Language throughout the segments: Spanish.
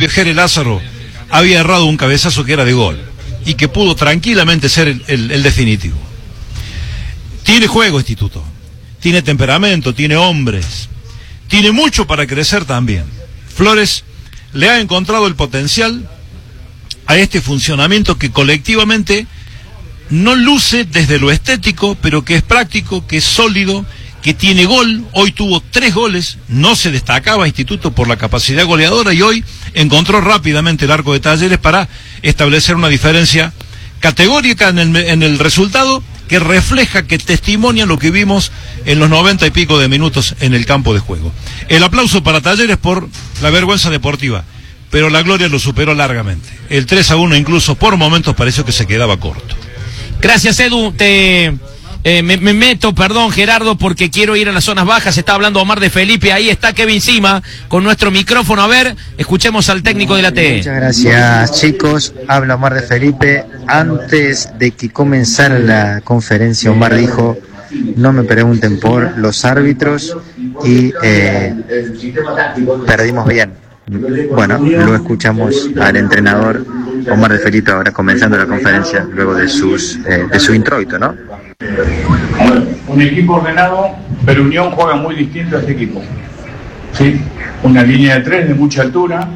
el Jere Lázaro había errado un cabezazo que era de gol y que pudo tranquilamente ser el definitivo. Tiene juego Instituto, tiene temperamento, tiene hombres, tiene mucho para crecer también. Flores le ha encontrado el potencial a este funcionamiento que colectivamente no luce desde lo estético, pero que es práctico, que es sólido, que tiene gol. Hoy tuvo 3 goles, no se destacaba Instituto por la capacidad goleadora y hoy encontró rápidamente el arco de Talleres para establecer una diferencia categórica en el resultado que refleja, que testimonia lo que vimos en los 90 y pico de minutos en el campo de juego. El aplauso para Talleres por la vergüenza deportiva, pero la gloria lo superó largamente. El 3-1 incluso por momentos pareció que se quedaba corto. Gracias, Edu. Me meto, perdón, Gerardo, porque quiero ir a las zonas bajas. Está hablando Omar de Felipe, ahí está Kevin Sima con nuestro micrófono. A ver, escuchemos al técnico de la TE. Muchas gracias, chicos. Habla Omar de Felipe. Antes de que comenzara la conferencia, Omar dijo: no me pregunten por los árbitros y perdimos bien. Bueno, lo escuchamos al entrenador Omar de Felipe ahora comenzando la conferencia luego de su introito, ¿no? Un equipo ordenado, pero Unión juega muy distinto a este equipo. ¿Sí? Una línea de 3 de mucha altura,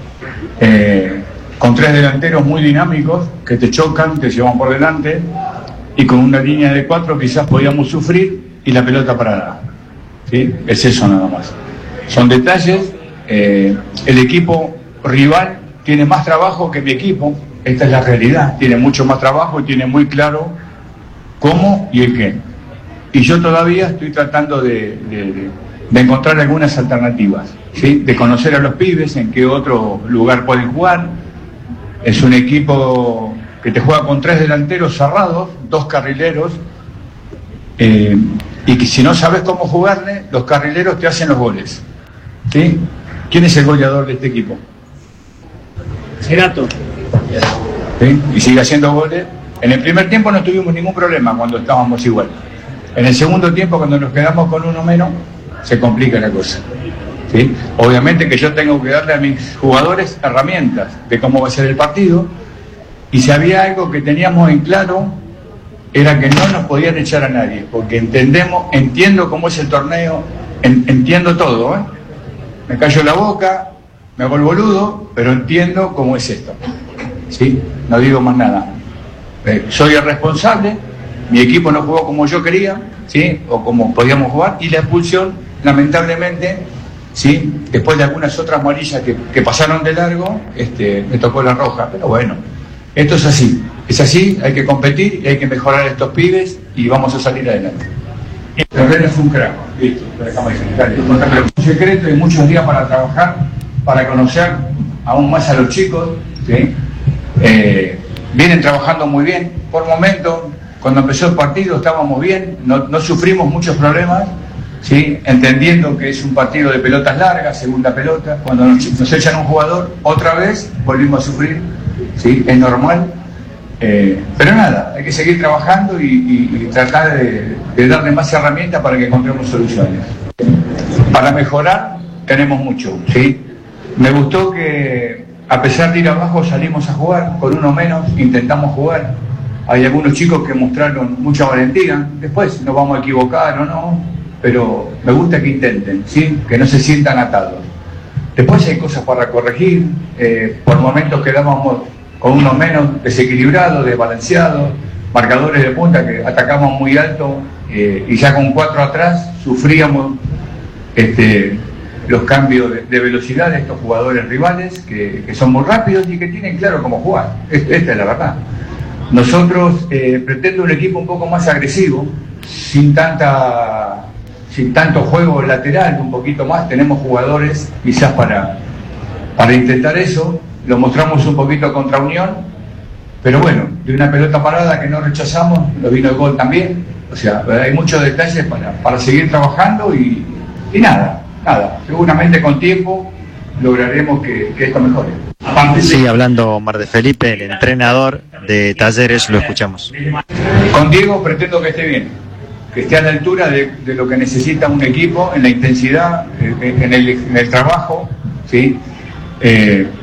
con 3 delanteros muy dinámicos que te chocan, te llevan por delante, y con una línea de 4 quizás podíamos sufrir y la pelota parada. ¿Sí? Es eso nada más. Son detalles. El equipo rival tiene más trabajo que mi equipo, esta es la realidad, tiene mucho más trabajo y tiene muy claro cómo y el qué. Y yo todavía estoy tratando de encontrar algunas alternativas, ¿sí? De conocer a los pibes, en qué otro lugar pueden jugar. Es un equipo que te juega con 3 delanteros cerrados, 2 carrileros, y que si no sabes cómo jugarle, los carrileros te hacen los goles. ¿Sí? ¿Quién es el goleador de este equipo? Cerato. ¿Sí? Y sigue haciendo goles. En el primer tiempo no tuvimos ningún problema cuando estábamos igual. En el segundo tiempo, cuando nos quedamos con uno menos, se complica la cosa. ¿Sí? Obviamente que yo tengo que darle a mis jugadores herramientas de cómo va a ser el partido, y si había algo que teníamos en claro, era que no nos podían echar a nadie, porque entiendo cómo es el torneo, entiendo todo, ¿eh? Me callo la boca, me hago el boludo, pero entiendo cómo es esto. ¿Sí? No digo más nada. Soy el responsable, mi equipo no jugó como yo quería, ¿sí? O como podíamos jugar, y la expulsión, lamentablemente, ¿sí? Después de algunas otras amarillas que pasaron de largo, me tocó la roja, pero bueno, esto es así, hay que competir y hay que mejorar a estos pibes y vamos a salir adelante. Herrera es un crack, listo, un secreto y muchos días para trabajar, para conocer aún más a los chicos, ¿sí? Vienen trabajando muy bien, por momentos, cuando empezó el partido estábamos bien, no sufrimos muchos problemas, ¿sí? Entendiendo que es un partido de pelotas largas, segunda pelota, cuando nos echan un jugador, otra vez volvimos a sufrir, ¿sí? Es normal. Pero nada, hay que seguir trabajando y tratar de darle más herramientas para que encontremos soluciones. Para mejorar tenemos mucho, ¿sí? Me gustó que a pesar de ir abajo salimos a jugar, con uno menos intentamos jugar. Hay algunos chicos que mostraron mucha valentía, después nos vamos a equivocar o no, pero me gusta que intenten, ¿sí? Que no se sientan atados. Después hay cosas para corregir, por momentos quedamos con uno menos desequilibrado, desbalanceado, marcadores de punta que atacamos muy alto, y ya con 4 atrás sufríamos los cambios de velocidad de estos jugadores rivales que son muy rápidos y que tienen claro cómo jugar. Esta es la verdad. Nosotros pretendo un equipo un poco más agresivo, sin tanto juego lateral, un poquito más. Tenemos jugadores quizás para intentar eso. Lo mostramos un poquito contra Unión, pero bueno, de una pelota parada que no rechazamos, nos vino el gol también. O sea, hay muchos detalles para seguir trabajando y nada, seguramente con tiempo lograremos que esto mejore. Sí, hablando Omar de Felipe, el entrenador de Talleres, lo escuchamos. Con Diego pretendo que esté bien, que esté a la altura de lo que necesita un equipo, en la intensidad, en el trabajo, ¿sí?